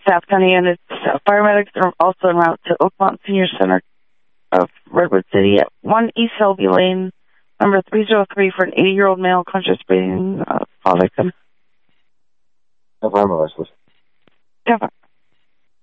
South County, and its paramedics are also en route to Oakmont Senior Center of Redwood City at 1 East Selby Lane, number 303, for an 80-year-old male conscious breathing fall victim. No problem, Leslie. Yeah.